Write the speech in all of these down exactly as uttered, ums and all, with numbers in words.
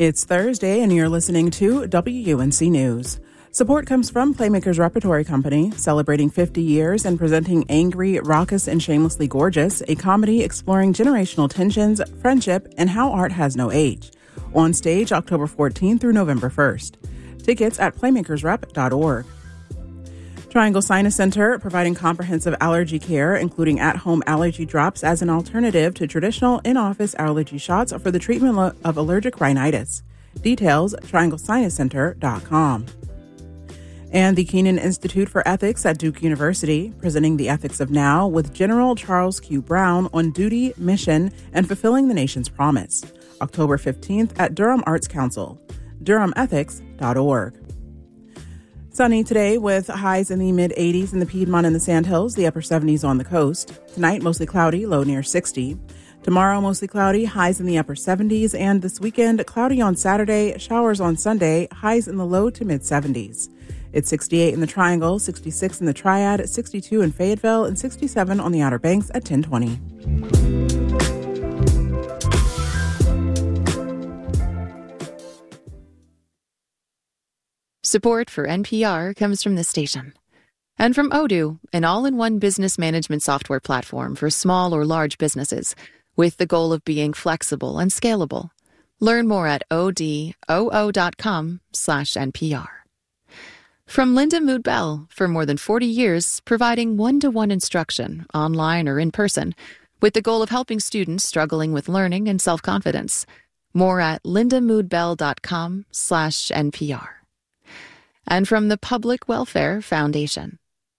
It's Thursday, and you're listening to W U N C News. Support comes from Playmakers Repertory Company, celebrating fifty years and presenting Angry, Raucous, and Shamelessly Gorgeous, a comedy exploring generational tensions, friendship, and how art has no age. On stage October fourteenth through November first. Tickets at playmakers rep dot org. Triangle Sinus Center, providing comprehensive allergy care, including at-home allergy drops as an alternative to traditional in-office allergy shots for the treatment of allergic rhinitis. Details, triangle sinus center dot com. And the Kenan Institute for Ethics at Duke University, presenting the ethics of now with General Charles Q. Brown on duty, mission, and fulfilling the nation's promise. October fifteenth at Durham Arts Council, durham ethics dot org. Sunny today with highs in the mid-eighties in the Piedmont and the Sandhills, the upper seventies on the coast. Tonight, mostly cloudy, low near sixty. Tomorrow, mostly cloudy, highs in the upper seventies. And this weekend, cloudy on Saturday, showers on Sunday, highs in the low to mid-seventies. It's sixty-eight in the Triangle, sixty-six in the Triad, sixty-two in Fayetteville, and sixty-seven on the Outer Banks at ten twenty. Support for N P R comes from this station. And from Odoo, an all-in-one business management software platform for small or large businesses, with the goal of being flexible and scalable. Learn more at odoo dot com slash N P R. From Linda Mood Bell, for more than forty years, providing one-to-one instruction, online or in person, with the goal of helping students struggling with learning and self-confidence. More at linda mood bell dot com slash N P R. And from the Public Welfare Foundation.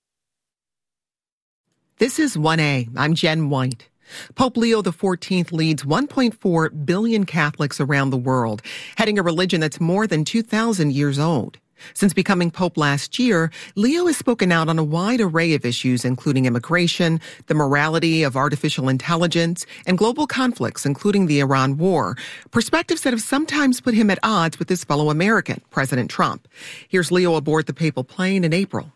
This is one A. I'm Jen White. Pope Leo the fourteenth leads one point four billion Catholics around the world, heading a religion that's more than two thousand years old. Since becoming Pope last year, Leo has spoken out on a wide array of issues, including immigration, the morality of artificial intelligence, and global conflicts, including the Iran war, perspectives that have sometimes put him at odds with his fellow American, President Trump. Here's Leo aboard the papal plane in April.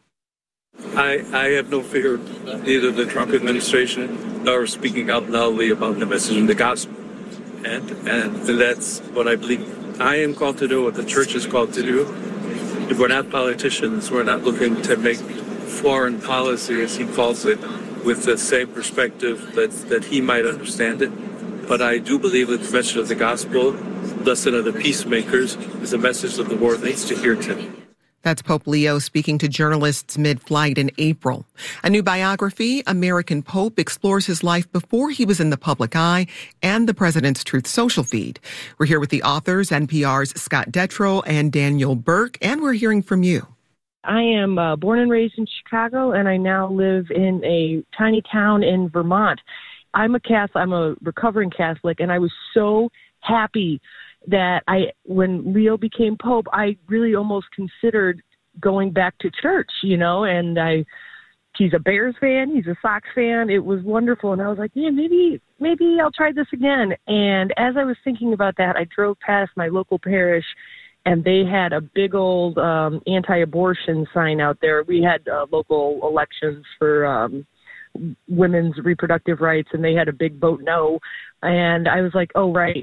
I, I have no fear of neither the Trump administration nor speaking out loudly about the message of the gospel. And, and that's what I believe I am called to do, what the church is called to do. We're not politicians. We're not looking to make foreign policy, as he calls it, with the same perspective that, that he might understand it. But I do believe that the message of the gospel, blessed are the peacemakers, is a message that the world needs to hear today. That's Pope Leo speaking to journalists mid-flight in April. A new biography, American Pope, explores his life before he was in the public eye and the president's Truth Social feed. We're here with the authors, N P R's Scott Detrow and Daniel Burke, and we're hearing from you. I am uh, born and raised in Chicago, and I now live in a tiny town in Vermont. I'm a Catholic. I'm a recovering Catholic, and I was so happy that I, when Leo became Pope, I really almost considered going back to church, you know, and I, he's a Bears fan, he's a Sox fan. It was wonderful. And I was like, yeah, maybe, maybe I'll try this again. And as I was thinking about that, I drove past my local parish and they had a big old um, anti-abortion sign out there. We had uh, local elections for um, women's reproductive rights, and they had a big vote no. And I was like, oh, right.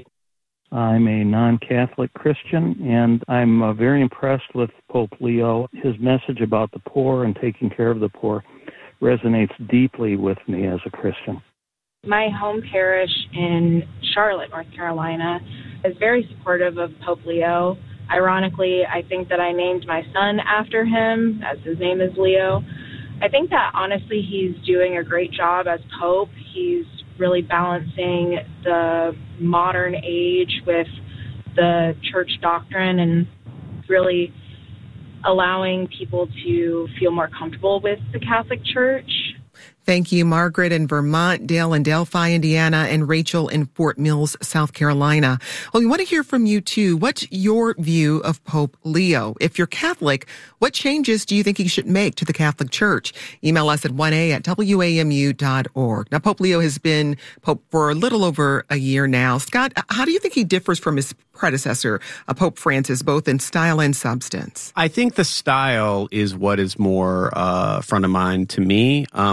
I'm a non-Catholic Christian, and I'm uh, very impressed with Pope Leo. His message about the poor and taking care of the poor resonates deeply with me as a Christian. My home parish in Charlotte, North Carolina, is very supportive of Pope Leo. Ironically, I think that I named my son after him, as his name is Leo. I think that, honestly, he's doing a great job as Pope. He's really balancing the modern age with the church doctrine and really allowing people to feel more comfortable with the Catholic Church. Thank you, Margaret in Vermont, Dale in Delphi, Indiana, and Rachel in Fort Mills, South Carolina. Well, we want to hear from you, too. What's your view of Pope Leo? If you're Catholic, what changes do you think he should make to the Catholic Church? Email us at one a at w a m u dot org. Now, Pope Leo has been Pope for a little over a year now. Scott, how do you think he differs from his predecessor, uh, Pope Francis, both in style and substance? I think the style is what is more uh, front of mind to me. Um, one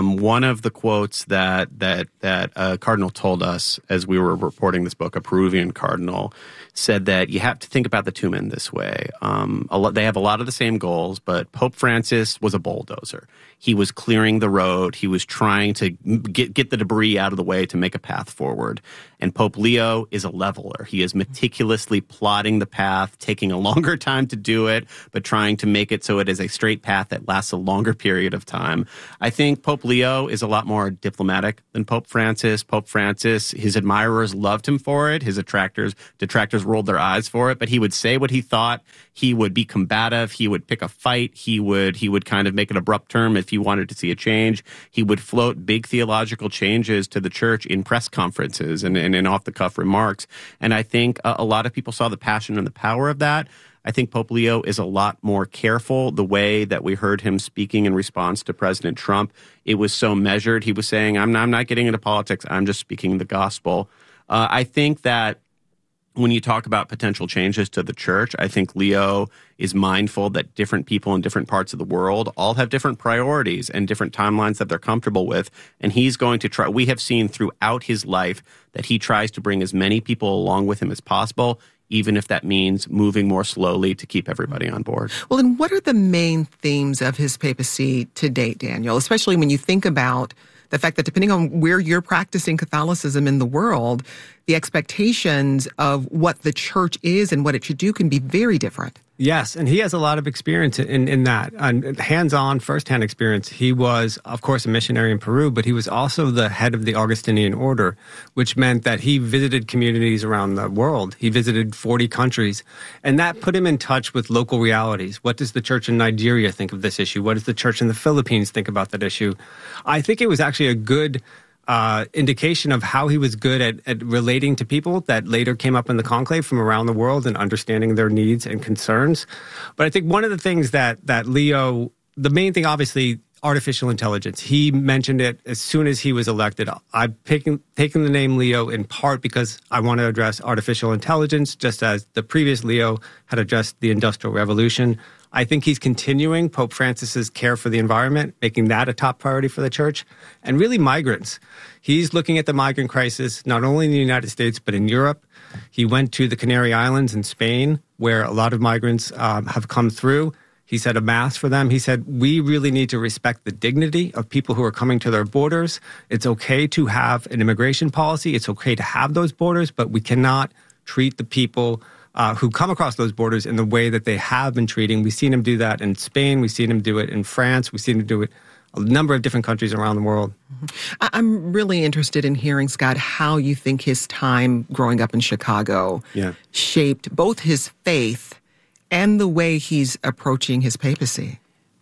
one of the quotes that that that a cardinal told us as we were reporting this book, a Peruvian cardinal, said that you have to think about the two men this way. Um, a lot, they have a lot of the same goals, but Pope Francis was a bulldozer. He was clearing the road. He was trying to get get the debris out of the way to make a path forward. And Pope Leo is a leveler. He is meticulously plotting the path, taking a longer time to do it, but trying to make it so it is a straight path that lasts a longer period of time. I think Pope Leo is a lot more diplomatic than Pope Francis. Pope Francis, his admirers loved him for it. His attractors, detractors rolled their eyes for it, but he would say what he thought. He would be combative. He would pick a fight. He would he would kind of make an abrupt turn if he wanted to see a change. He would float big theological changes to the church in press conferences and, and in off-the-cuff remarks. And I think a, a lot of people saw the passion and the power of that. I think Pope Leo is a lot more careful. The way that we heard him speaking in response to President Trump, it was so measured. He was saying, I'm not, I'm not getting into politics. I'm just speaking the gospel. Uh, I think that when you talk about potential changes to the church, I think Leo is mindful that different people in different parts of the world all have different priorities and different timelines that they're comfortable with. And he's going to try, we have seen throughout his life that he tries to bring as many people along with him as possible, even if that means moving more slowly to keep everybody on board. Well, and what are the main themes of his papacy to date, Daniel, especially when you think about the fact that depending on where you're practicing Catholicism in the world, the expectations of what the church is and what it should do can be very different. Yes, and he has a lot of experience in, in that, and hands-on, first-hand experience. He was, of course, a missionary in Peru, but he was also the head of the Augustinian order, which meant that he visited communities around the world. He visited forty countries, and that put him in touch with local realities. What does the church in Nigeria think of this issue? What does the church in the Philippines think about that issue? I think it was actually a good Uh, indication of how he was good at, at relating to people that later came up in the conclave from around the world and understanding their needs and concerns. But I think one of the things that that Leo, the main thing, obviously, artificial intelligence. He mentioned it as soon as he was elected. I've taken, taken the name Leo in part because I want to address artificial intelligence, just as the previous Leo had addressed the Industrial Revolution. I think he's continuing Pope Francis's care for the environment, making that a top priority for the church, and really migrants. He's looking at the migrant crisis, not only in the United States, but in Europe. He went to the Canary Islands in Spain, where a lot of migrants um, have come through. He said a mass for them. He said, we really need to respect the dignity of people who are coming to their borders. It's okay to have an immigration policy. It's okay to have those borders, but we cannot treat the people Uh, who come across those borders in the way that they have been treating. We've seen him do that in Spain. We've seen him do it in France. We've seen him do it a number of different countries around the world. Mm-hmm. I'm really interested in hearing, Scott, how you think his time growing up in Chicago yeah. shaped both his faith and the way he's approaching his papacy.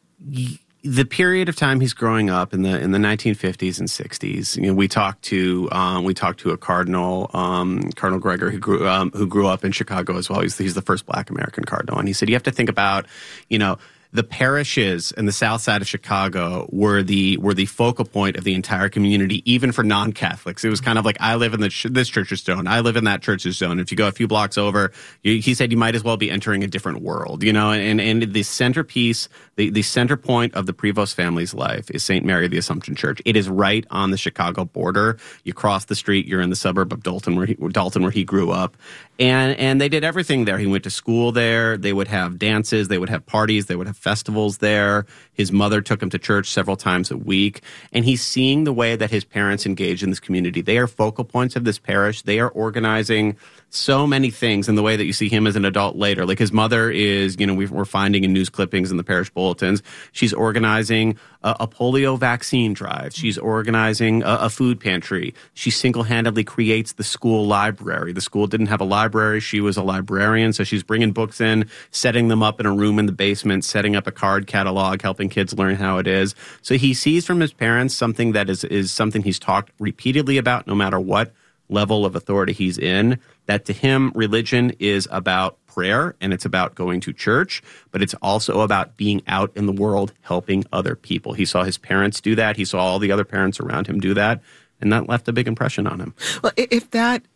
The period of time he's growing up in the in the nineteen fifties and sixties, you know, we talked to um, we talked to a cardinal, um, Cardinal Gregor, who grew um, who grew up in Chicago as well. He's he's the first Black American cardinal, and he said you have to think about, you know, the parishes in the south side of Chicago were the were the focal point of the entire community, even for non-Catholics. It was kind of like, I live in the ch- this church's zone. I live in that church's zone. If you go a few blocks over, you, he said you might as well be entering a different world, you know. And and the centerpiece, the, the center point of the Prevost family's life is Saint Mary of the Assumption Church. It is right on the Chicago border. You cross the street, you're in the suburb of Dalton, where he, Dalton, where he grew up. And and they did everything there. He went to school there. They would have dances. They would have parties. They would have festivals there. His mother took him to church several times a week. And he's seeing the way that his parents engage in this community. They are focal points of this parish. They are organizing so many things in the way that you see him as an adult later. Like his mother is, you know, we're finding in news clippings in the parish bulletins, she's organizing a, a polio vaccine drive. She's organizing a, a food pantry. She single-handedly creates the school library. The school didn't have a library. She was a librarian, so she's bringing books in, setting them up in a room in the basement, setting up a card catalog, helping kids learn how it is. So he sees from his parents something that is, is something he's talked repeatedly about no matter what level of authority he's in, that to him, religion is about prayer and it's about going to church, but it's also about being out in the world helping other people. He saw his parents do that. He saw all the other parents around him do that, and that left a big impression on him. Well, if that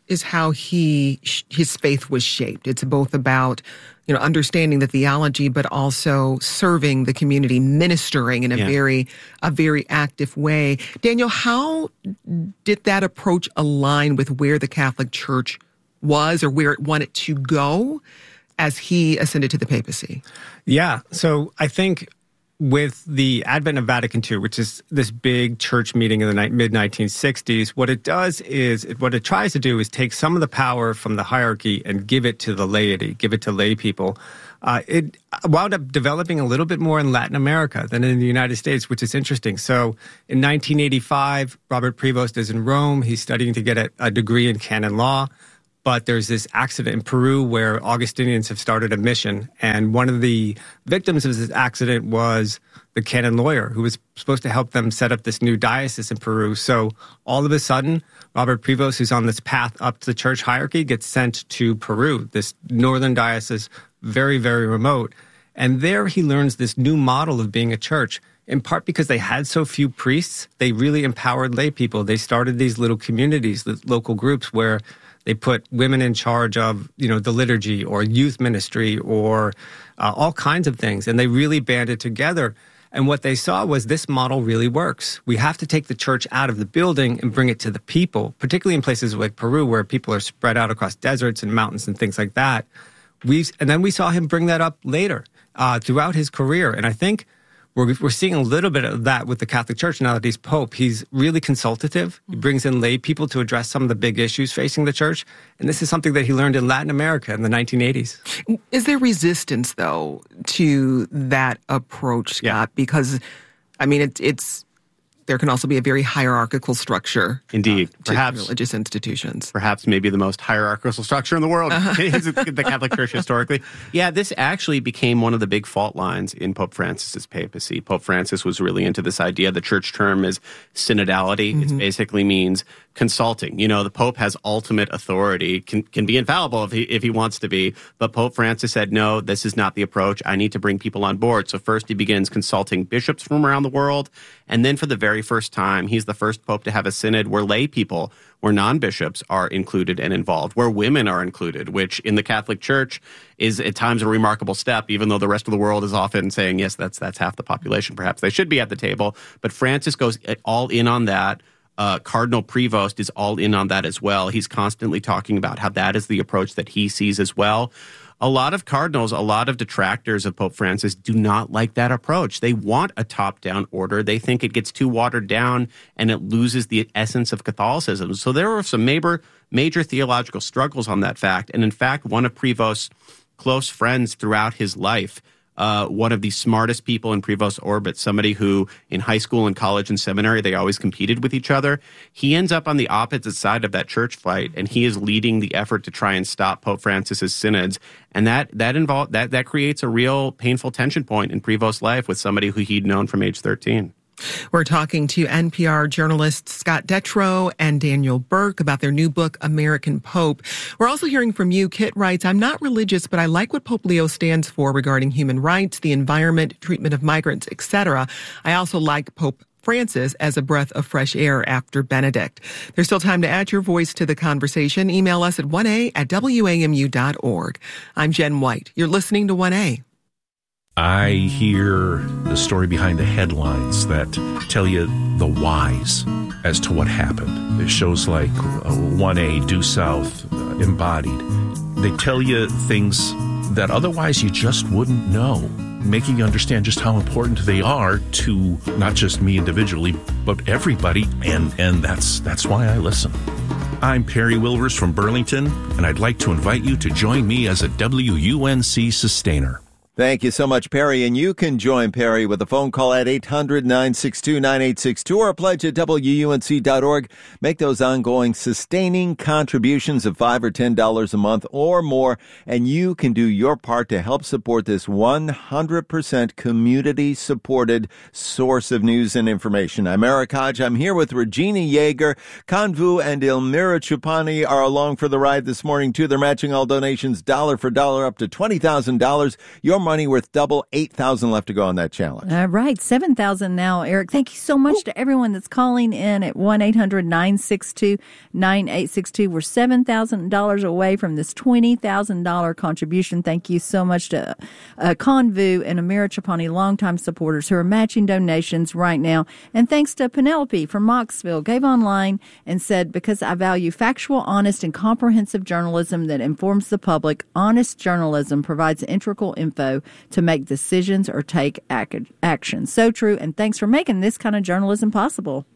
is how he his faith was shaped. It's both about, you know, understanding the theology, but also serving the community, ministering in a yeah. very a very active way. Daniel, how did that approach align with where the Catholic Church was or where it wanted to go as he ascended to the papacy? Yeah, so I think with the advent of Vatican Two, which is this big church meeting in the mid nineteen sixties, what it does is, what it tries to do is take some of the power from the hierarchy and give it to the laity, give it to lay people. Uh, it wound up developing a little bit more in Latin America than in the United States, which is interesting. So in nineteen eighty-five, Robert Prevost is in Rome. He's studying to get a, a degree in canon law. But there's this accident in Peru where Augustinians have started a mission. And one of the victims of this accident was the canon lawyer who was supposed to help them set up this new diocese in Peru. So all of a sudden, Robert Prevost, who's on this path up to the church hierarchy, gets sent to Peru, this northern diocese, very, very remote. And there he learns this new model of being a church. In part because they had so few priests, they really empowered lay people. They started these little communities, local groups where they put women in charge of, you know, the liturgy or youth ministry or uh, all kinds of things. And they really banded together. And what they saw was this model really works. We have to take the church out of the building and bring it to the people, particularly in places like Peru where people are spread out across deserts and mountains and things like that. We And then we saw him bring that up later uh, throughout his career. And I think We're, we're seeing a little bit of that with the Catholic Church now that he's Pope. He's really consultative. He brings in lay people to address some of the big issues facing the church. And this is something that he learned in Latin America in the nineteen eighties. Is there resistance, though, to that approach, Scott? Yeah. Because, I mean, it, it's there can also be a very hierarchical structure. Indeed. Uh, to perhaps religious institutions. Perhaps maybe the most hierarchical structure in the world uh-huh. is the Catholic Church historically. Yeah, this actually became one of the big fault lines in Pope Francis's papacy. Pope Francis was really into this idea. The church term is synodality. Mm-hmm. It basically means consulting. You know, the Pope has ultimate authority, can can be infallible if he if he wants to be. But Pope Francis said, no, this is not the approach. I need to bring people on board. So first he begins consulting bishops from around the world. And then for the very first time, he's the first pope to have a synod where lay people, where non-bishops are included and involved, where women are included, which in the Catholic Church is at times a remarkable step, even though the rest of the world is often saying, yes, that's that's half the population. Perhaps they should be at the table. But Francis goes all in on that. Uh, Cardinal Prevost is all in on that as well. He's constantly talking about how that is the approach that he sees as well. A lot of cardinals, a lot of detractors of Pope Francis do not like that approach. They want a top-down order. They think it gets too watered down and it loses the essence of Catholicism. So there were some major, major theological struggles on that fact. And in fact, one of Prevost's close friends throughout his life, Uh, one of the smartest people in Prevost's orbit, somebody who in high school and college and seminary, they always competed with each other. He ends up on the opposite side of that church fight, and he is leading the effort to try and stop Pope Francis's synods. And that that involve, that, that creates a real painful tension point in Prevost's life with somebody who he'd known from age thirteen. We're talking to N P R journalists Scott Detrow and Daniel Burke about their new book, American Pope. We're also hearing from you. Kit writes, I'm not religious, but I like what Pope Leo stands for regarding human rights, the environment, treatment of migrants, et cetera. I also like Pope Francis as a breath of fresh air after Benedict. There's still time to add your voice to the conversation. Email us at one a at w a m u dot org. I'm Jen White. You're listening to one A. I hear the story behind the headlines that tell you the whys as to what happened. There's shows like one A, Due South, uh, Embodied. They tell you things that otherwise you just wouldn't know, making you understand just how important they are to not just me individually, but everybody, and, and that's that's why I listen. I'm Perry Wilvers from Burlington, and I'd like to invite you to join me as a W U N C sustainer. Thank you so much, Perry. And you can join Perry with a phone call at eight hundred, nine six two, nine eight six two or a pledge at W U N C dot org. Make those ongoing sustaining contributions of five or ten dollars a month or more, and you can do your part to help support this one hundred percent community-supported source of news and information. I'm Eric Hodge. I'm here with Regina Yeager. Kanvu and Elmira Chupani are along for the ride this morning, too. They're matching all donations dollar for dollar up to twenty thousand dollars. Your money worth double, eight thousand left to go on that challenge. All right, seven thousand now, Eric. Thank you so much Ooh. to everyone that's calling in at one eight hundred nine six two nine eight six two. We're seven thousand dollars away from this twenty thousand dollars contribution. Thank you so much to uh, Convu and Amira Chapani, longtime supporters who are matching donations right now. And thanks to Penelope from Moxville, gave online and said, because I value factual, honest, and comprehensive journalism that informs the public, honest journalism provides integral info to make decisions or take ac- action. So true, and thanks for making this kind of journalism possible.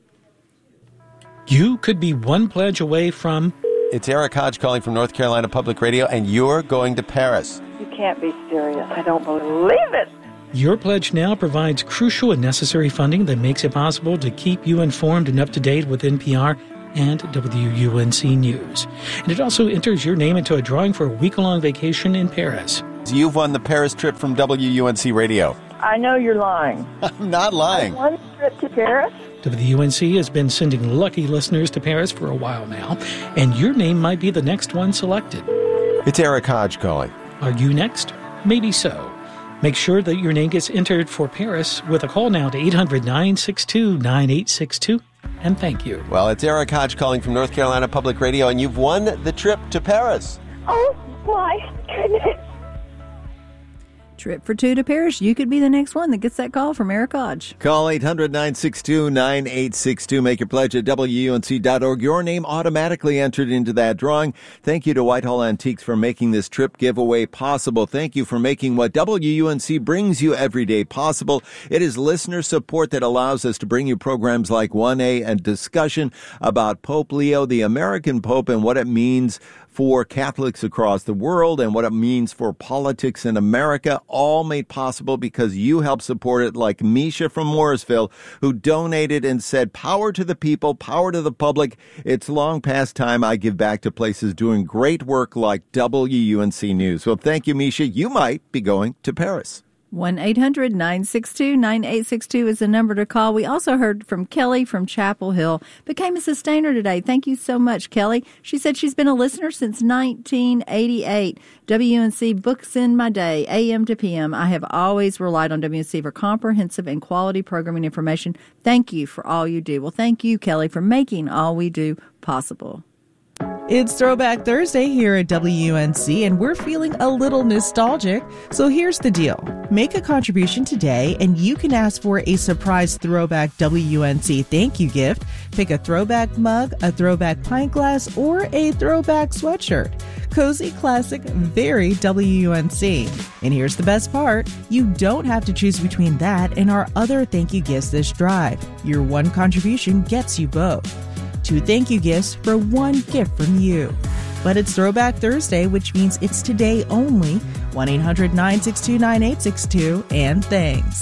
You could be one pledge away from... It's Eric Hodge calling from North Carolina Public Radio, and you're going to Paris. You can't be serious. I don't believe it. Your pledge now provides crucial and necessary funding that makes it possible to keep you informed and up to date with N P R and W U N C News. And it also enters your name into a drawing for a week-long vacation in Paris. You've won the Paris trip from W U N C Radio. I know you're lying. I'm not lying. One trip to Paris? W U N C has been sending lucky listeners to Paris for a while now, and your name might be the next one selected. It's Eric Hodge calling. Are you next? Maybe so. Make sure that your name gets entered for Paris with a call now to eight hundred nine six two nine eight six two. And thank you. Well, it's Eric Hodge calling from North Carolina Public Radio, and you've won the trip to Paris. Oh, my goodness. Trip for two to Paris. You could be the next one that gets that call from Eric Hodge. Call eight hundred nine six two nine eight six two. Make your pledge at W U N C dot org. Your name automatically entered into that drawing. Thank you to Whitehall Antiques for making this trip giveaway possible. Thank you for making what W U N C brings you every day possible. It is listener support that allows us to bring you programs like one A and discussion about Pope Leo, the American Pope, and what it means for Catholics across the world and what it means for politics in America, all made possible because you help support it, like Misha from Morrisville, who donated and said, power to the people, power to the public. It's long past time I give back to places doing great work like W U N C News. Well, thank you, Misha. You might be going to Paris. one eight hundred nine six two nine eight six two is the number to call. We also heard from Kelly from Chapel Hill. Became a sustainer today. Thank you so much, Kelly. She said she's been a listener since nineteen eighty-eight. W U N C books in my day, A M to P M. I have always relied on W U N C for comprehensive and quality programming information. Thank you for all you do. Well, thank you, Kelly, for making all we do possible. It's Throwback Thursday here at W U N C, and we're feeling a little nostalgic. So here's the deal. Make a contribution today, and you can ask for a surprise Throwback W U N C thank you gift. Pick a throwback mug, a throwback pint glass, or a throwback sweatshirt. Cozy, classic, very W U N C. And here's the best part. You don't have to choose between that and our other thank you gifts this drive. Your one contribution gets you both. Two thank you gifts for one gift from you. But it's Throwback Thursday, which means it's today only. one eight hundred nine six two nine eight six two, and thanks.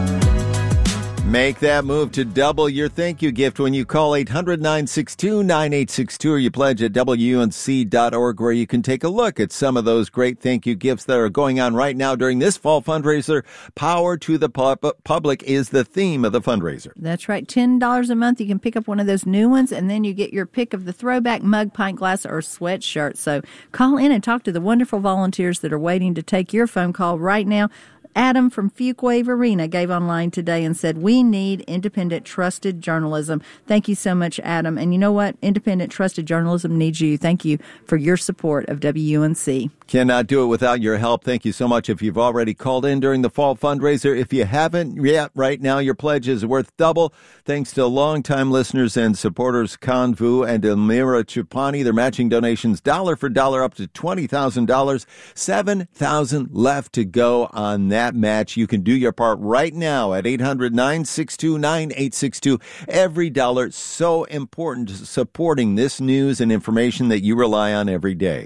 Make that move to double your thank you gift when you call eight hundred nine six two nine eight six two or you pledge at W U N C dot org, where you can take a look at some of those great thank you gifts that are going on right now during this fall fundraiser. Power to the pub- public is the theme of the fundraiser. That's right. ten dollars a month. You can pick up one of those new ones, and then you get your pick of the throwback mug, pint glass, or sweatshirt. So call in and talk to the wonderful volunteers that are waiting to take your phone call right now. Adam from Fuquay Arena gave online today and said, we need independent, trusted journalism. Thank you so much, Adam. And you know what? Independent, trusted journalism needs you. Thank you for your support of W U N C. Cannot do it without your help. Thank you so much if you've already called in during the fall fundraiser. If you haven't yet, right now, your pledge is worth double. Thanks to longtime listeners and supporters, Convu and Elmira Chupani. They're matching donations dollar for dollar up to twenty thousand dollars. seven thousand dollars left to go on that match. You can do your part right now at eight hundred nine six two nine eight six two. Every dollar so important to supporting this news and information that you rely on every day.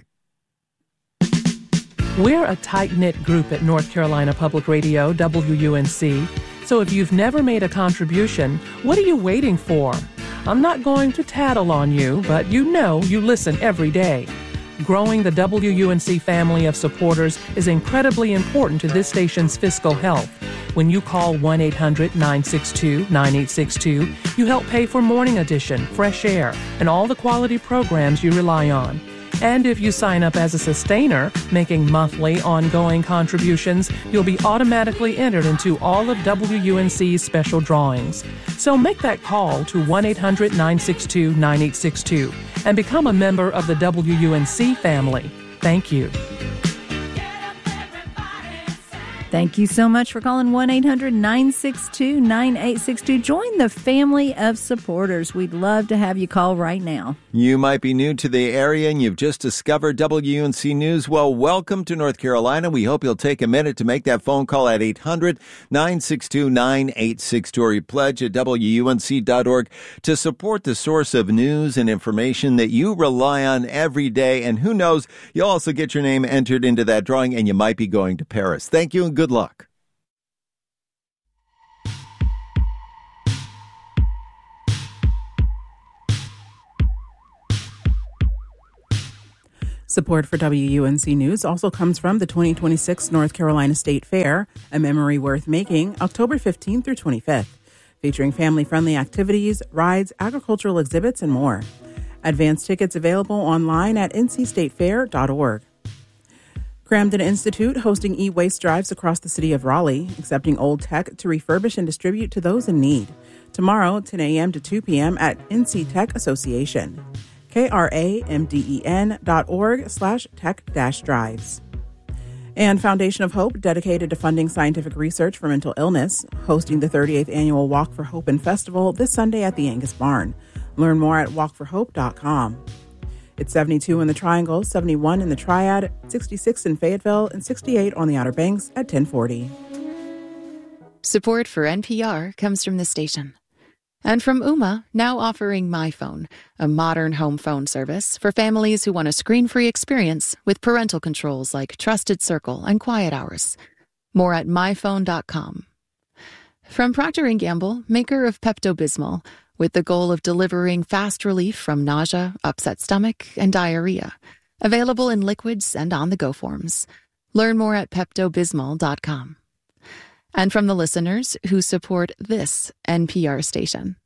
We're a tight-knit group at North Carolina Public Radio, W U N C. So if you've never made a contribution, what are you waiting for? I'm not going to tattle on you, but you know you listen every day. Growing the W U N C family of supporters is incredibly important to this station's fiscal health. When you call one eight hundred nine six two nine eight six two, you help pay for Morning Edition, Fresh Air, and all the quality programs you rely on. And if you sign up as a sustainer, making monthly ongoing contributions, you'll be automatically entered into all of W U N C's special drawings. So make that call to one eight hundred nine six two nine eight six two and become a member of the W U N C family. Thank you. Thank you so much for calling one eight hundred nine six two nine eight six two. Join the family of supporters. We'd love to have you call right now. You might be new to the area and you've just discovered W U N C News. Well, welcome to North Carolina. We hope you'll take a minute to make that phone call at eight hundred nine six two nine eight six two, or you pledge at W U N C dot org to support the source of news and information that you rely on every day. And who knows, you'll also get your name entered into that drawing and you might be going to Paris. Thank you and good luck. Support for W U N C News also comes from the twenty twenty-six North Carolina State Fair, a memory worth making, October fifteenth through twenty-fifth, featuring family-friendly activities, rides, agricultural exhibits, and more. Advance tickets available online at n c state fair dot org. Cramden Institute hosting e-waste drives across the city of Raleigh, accepting old tech to refurbish and distribute to those in need. Tomorrow, ten a.m. to two p.m. at N C Tech Association. K-R-A-M-D-E-N dot org slash tech dash drives. And Foundation of Hope, dedicated to funding scientific research for mental illness, hosting the thirty-eighth Annual Walk for Hope and Festival this Sunday at the Angus Barn. Learn more at walk for hope dot com. It's seventy-two in the Triangle, seventy-one in the Triad, sixty-six in Fayetteville, and sixty-eight on the Outer Banks at ten forty. Support for N P R comes from the station. And from Ooma, now offering MyPhone, a modern home phone service for families who want a screen-free experience with parental controls like Trusted Circle and Quiet Hours. More at my phone dot com. From Procter and Gamble, maker of Pepto-Bismol, with the goal of delivering fast relief from nausea, upset stomach, and diarrhea. Available in liquids and on-the-go forms. Learn more at pepto bismol dot com. And from the listeners who support this N P R station.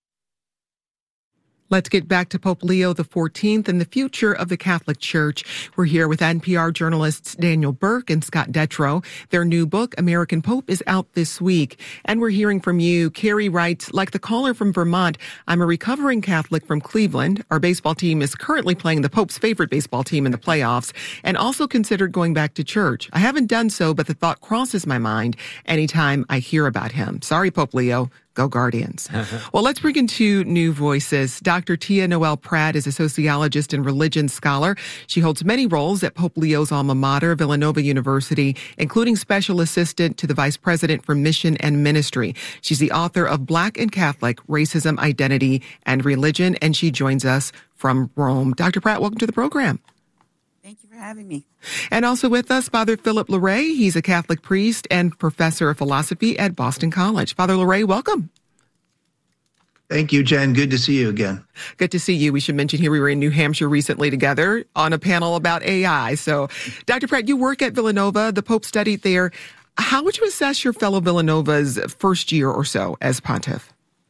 Let's get back to Pope Leo the fourteenth and the future of the Catholic Church. We're here with N P R journalists Daniel Burke and Scott Detrow. Their new book, American Pope, is out this week. And we're hearing from you. Carrie writes, like the caller from Vermont, I'm a recovering Catholic from Cleveland. Our baseball team is currently playing the Pope's favorite baseball team in the playoffs and also considered going back to church. I haven't done so, but the thought crosses my mind anytime I hear about him. Sorry, Pope Leo. Go Guardians. Well, let's bring in two new voices. Doctor Tia Noel Pratt is a sociologist and religion scholar. She holds many roles at Pope Leo's alma mater, Villanova University, including special assistant to the vice president for mission and ministry. She's the author of Black and Catholic, Racism, Identity, and Religion, and she joins us from Rome. Doctor Pratt, welcome to the program. Thank you for having me. And also with us, Father Philip Larray. He's a Catholic priest and professor of philosophy at Boston College. Father Larray, welcome. Thank you, Jen. Good to see you again. Good to see you. We should mention here we were in New Hampshire recently together on a panel about A I. So, Doctor Pratt, you work at Villanova. The Pope studied there. How would you assess your fellow Villanova's first year or so as pontiff?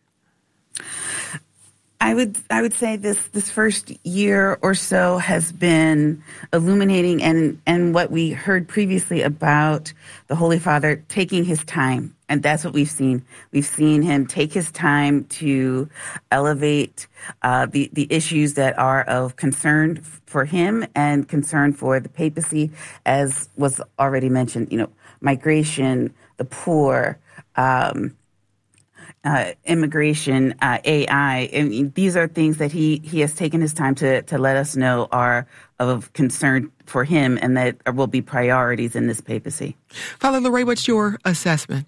I would I would say this this first year or so has been illuminating, and, and what we heard previously about the Holy Father taking his time. And that's what we've seen. We've seen him take his time to elevate uh, the, the issues that are of concern for him and concern for the papacy, as was already mentioned, you know, migration, the poor, um Uh, immigration, uh, A I, and these are things that he, he has taken his time to, to let us know are of concern for him and that will be priorities in this papacy. Father Larray, what's your assessment?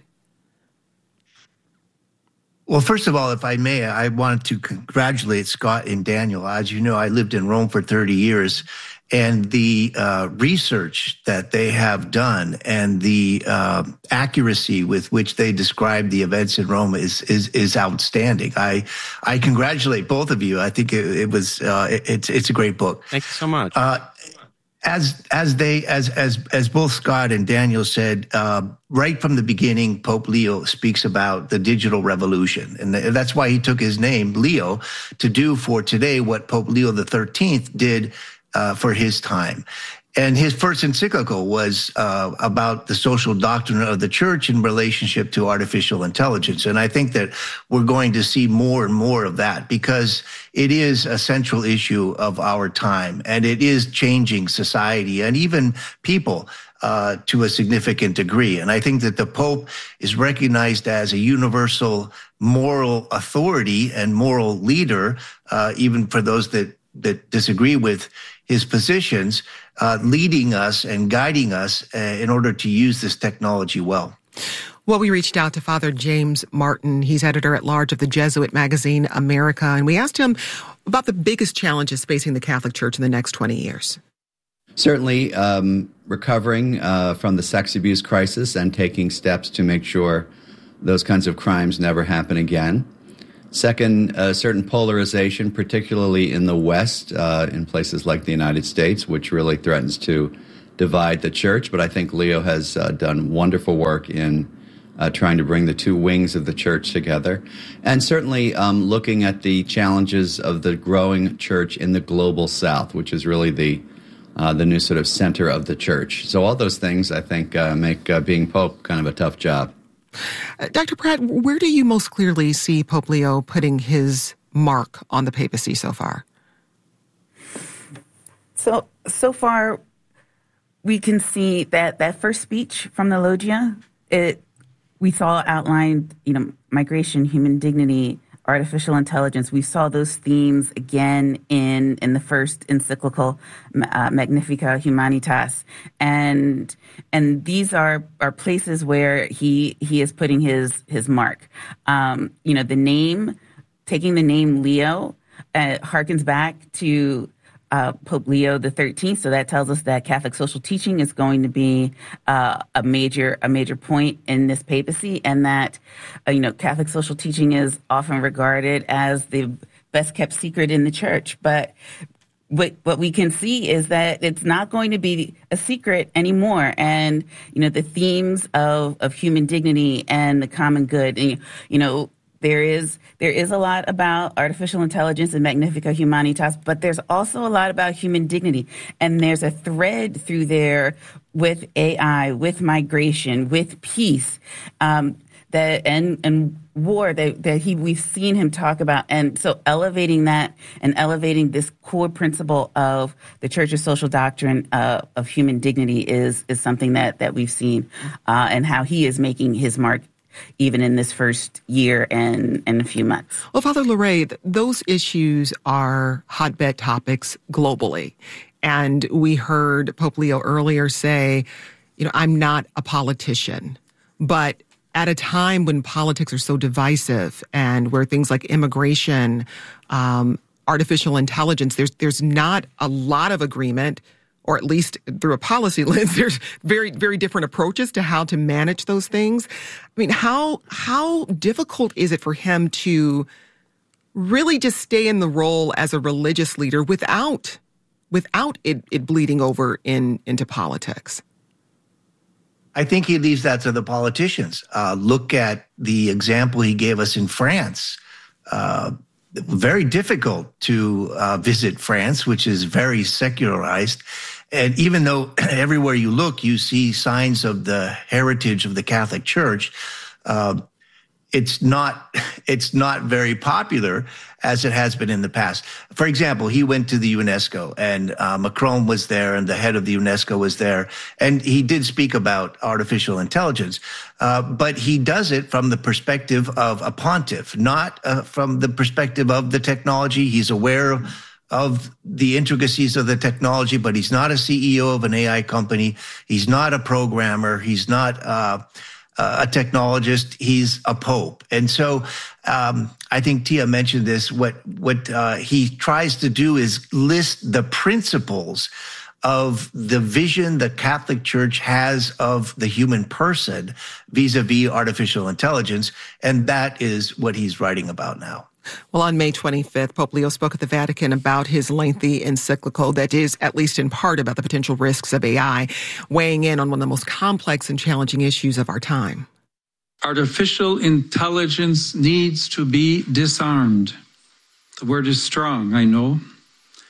Well, first of all, if I may, I wanted to congratulate Scott and Daniel. As you know, I lived in Rome for thirty years. And the uh, research that they have done and the uh, accuracy with which they describe the events in Rome is is is outstanding. I I congratulate both of you. I think it, it was uh, it, it's it's a great book. Thank you so much. Uh, as as they as as as both Scott and Daniel said, uh, right from the beginning, Pope Leo speaks about the digital revolution, and that's why he took his name, Leo, to do for today what Pope Leo the thirteenth did uh, for his time. And his first encyclical was uh, about the social doctrine of the church in relationship to artificial intelligence. And I think that we're going to see more and more of that because it is a central issue of our time, and it is changing society and even people uh, to a significant degree. And I think that the Pope is recognized as a universal moral authority and moral leader, uh, even for those that, that disagree with his positions, uh, leading us and guiding us uh, in order to use this technology well. Well, we reached out to Father James Martin. He's editor-at-large of the Jesuit magazine America, and we asked him about the biggest challenges facing the Catholic Church in the next twenty years. Certainly, um, recovering uh, from the sex abuse crisis and taking steps to make sure those kinds of crimes never happen again. Second, a certain polarization, particularly in the West, uh, in places like the United States, which really threatens to divide the church. But I think Leo has uh, done wonderful work in uh, trying to bring the two wings of the church together. And certainly um, looking at the challenges of the growing church in the global South, which is really the uh, the new sort of center of the church. So all those things, I think, uh, make uh, being Pope kind of a tough job. Uh, Doctor Pratt, where do you most clearly see Pope Leo putting his mark on the papacy so far? So, so far, we can see that that first speech from the Loggia, it we saw outlined, you know, migration, human dignity, artificial intelligence. We saw those themes again in in the first encyclical, uh, Magnificat Humanitas, and and these are are places where he he is putting his his mark. Um, you know, the name, taking the name Leo, uh, harkens back to Uh, Pope Leo the thirteenth, so that tells us that Catholic social teaching is going to be uh, a major a major point in this papacy, and that uh, you know Catholic social teaching is often regarded as the best kept secret in the church. But what what we can see is that it's not going to be a secret anymore, and you know the themes of of human dignity and the common good, and you know. There is there is a lot about artificial intelligence and Magnificat Humanitas, but there's also a lot about human dignity. And there's a thread through there with A I, with migration, with peace, um, that and and war that, that he we've seen him talk about. And so elevating that and elevating this core principle of the Church's social doctrine uh, of human dignity is is something that that we've seen, uh, and how he is making his mark even in this first year and, and a few months. Well, Father Larey, those issues are hotbed topics globally. And we heard Pope Leo earlier say, you know, I'm not a politician. But at a time when politics are so divisive and where things like immigration, um, artificial intelligence, there's there's not a lot of agreement, or at least through a policy lens, there's very, very different approaches to how to manage those things. I mean, how how difficult is it for him to really just stay in the role as a religious leader without without it, it bleeding over in into politics? I think he leaves that to the politicians. Uh, look at the example he gave us in France. Uh, very difficult to uh, visit France, which is very secularized. And even though everywhere you look, you see signs of the heritage of the Catholic Church, uh, it's not it's not very popular as it has been in the past. For example, he went to the UNESCO, and uh, Macron was there, and the head of the UNESCO was there, and he did speak about artificial intelligence, uh, but he does it from the perspective of a pontiff, not uh, from the perspective of the technology. He's aware of of the intricacies of the technology, but he's not a C E O of an A I company. He's not a programmer. He's not uh, a technologist. He's a pope. And so um, I think Tia mentioned this. What, what uh, he tries to do is list the principles of the vision the Catholic Church has of the human person vis-a-vis artificial intelligence. And that is what he's writing about now. Well, on May twenty-fifth, Pope Leo spoke at the Vatican about his lengthy encyclical that is, at least in part, about the potential risks of A I, weighing in on one of the most complex and challenging issues of our time. Artificial intelligence needs to be disarmed. The word is strong, I know,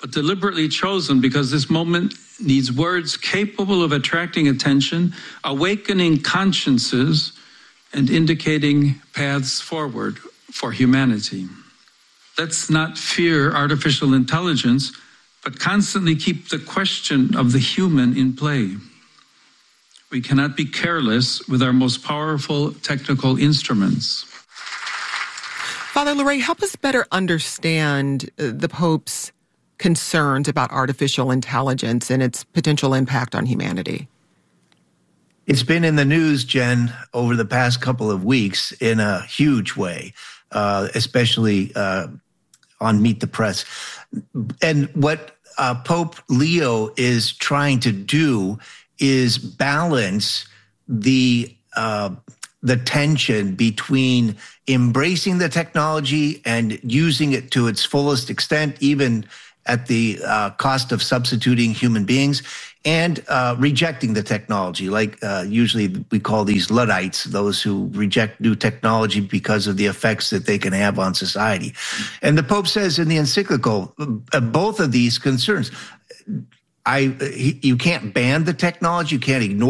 but deliberately chosen because this moment needs words capable of attracting attention, awakening consciences, and indicating paths forward for humanity. Let's not fear artificial intelligence, but constantly keep the question of the human in play. We cannot be careless with our most powerful technical instruments. Father Larray, help us better understand the Pope's concerns about artificial intelligence and its potential impact on humanity. It's been in the news, Jen, over the past couple of weeks in a huge way, uh, especially uh, on Meet the Press. And what uh, Pope Leo is trying to do is balance the uh, the tension between embracing the technology and using it to its fullest extent, even at the uh, cost of substituting human beings, and uh, rejecting the technology. Like uh, usually we call these Luddites, those who reject new technology because of the effects that they can have on society. And the Pope says in the encyclical, uh, both of these concerns, I, he, you can't ban the technology, you can't ignore